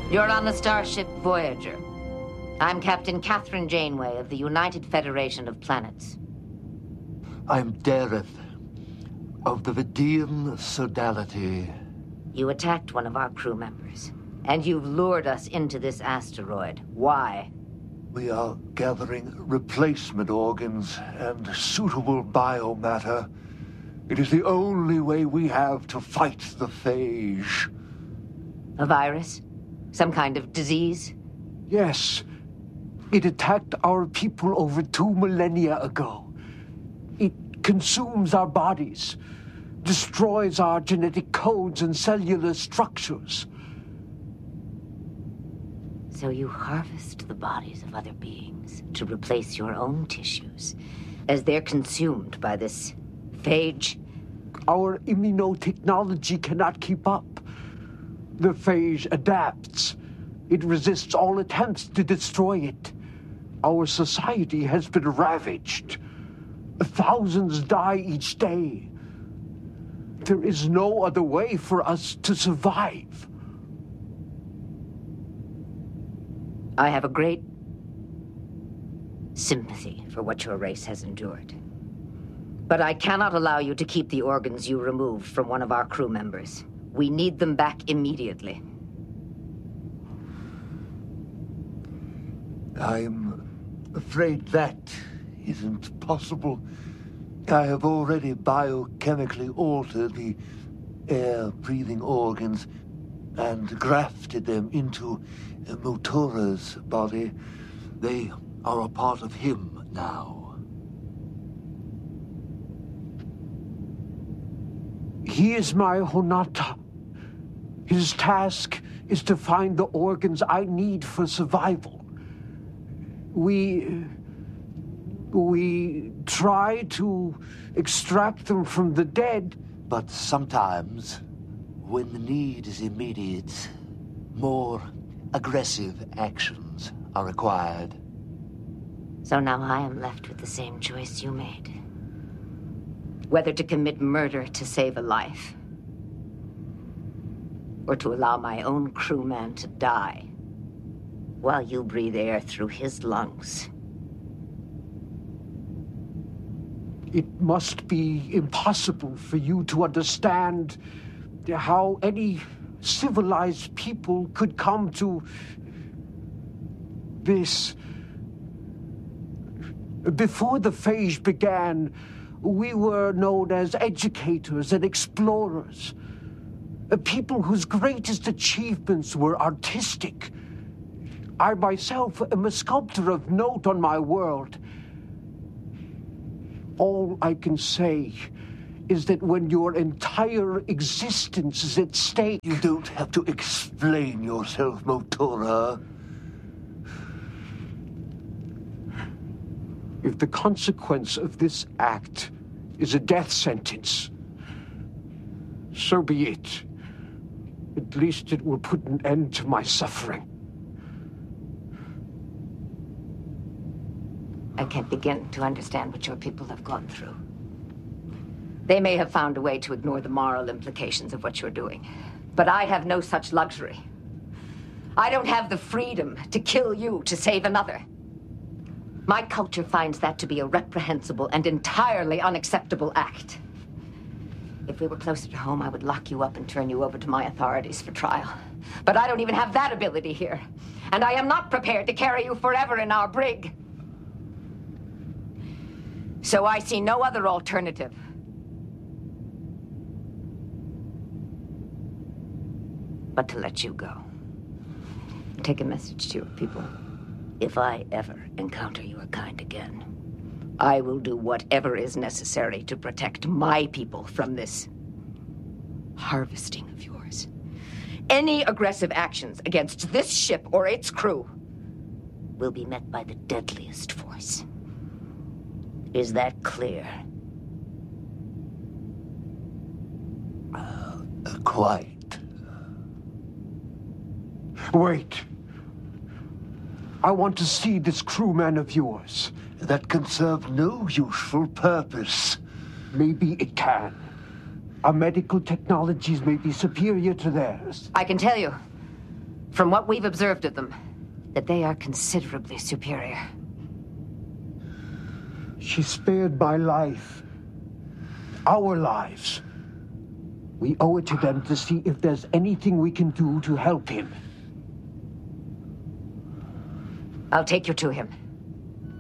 You're on the starship Voyager. I'm Captain Catherine Janeway of the United Federation of Planets. I'm Dareth of the Vidian Sodality. You attacked one of our crew members, and you've lured us into this asteroid. Why? We are gathering replacement organs and suitable biomatter. It is the only way we have to fight the phage. A virus? Some kind of disease? Yes. It attacked our people over 2 millennia ago. It consumes our bodies, destroys our genetic codes and cellular structures. So you harvest the bodies of other beings to replace your own tissues as they're consumed by this phage? Our immunotechnology cannot keep up. The phage adapts. It resists all attempts to destroy it. Our society has been ravaged. Thousands die each day. There is no other way for us to survive. I have a great sympathy for what your race has endured. But I cannot allow you to keep the organs you removed from one of our crew members. We need them back immediately. I'm afraid that isn't possible. I have already biochemically altered the air-breathing organs and grafted them into Motora's body. They are a part of him now. He is my Honata. His task is to find the organs I need for survival. We try to extract them from the dead. But sometimes, when the need is immediate, more aggressive actions are required. So now I am left with the same choice you made. Whether to commit murder to save a life, or to allow my own crewman to die while you breathe air through his lungs. It must be impossible for you to understand how any civilized people could come to this. Before the phage began, we were known as educators and explorers. People whose greatest achievements were artistic. I myself am a sculptor of note on my world. All I can say is that when your entire existence is at stake... You don't have to explain yourself, Motora. If the consequence of this act is a death sentence, so be it. At least it will put an end to my suffering. I can't begin to understand what your people have gone through. They may have found a way to ignore the moral implications of what you're doing, but I have no such luxury. I don't have the freedom to kill you to save another. My culture finds that to be a reprehensible and entirely unacceptable act. If we were closer to home, I would lock you up and turn you over to my authorities for trial. But I don't even have that ability here. And I am not prepared to carry you forever in our brig. So I see no other alternative. But to let you go. Take a message to your people. If I ever encounter your kind again, I will do whatever is necessary to protect my people from this harvesting of yours. Any aggressive actions against this ship or its crew will be met by the deadliest force. Is that clear? Quite. Wait. I want to see this crewman of yours. That can serve no useful purpose. Maybe it can. Our medical technologies may be superior to theirs. I can tell you, From what we've observed of them, that they are considerably superior. She spared my life. Our lives. We owe it to them to see if there's anything we can do to help him. I'll take you to him.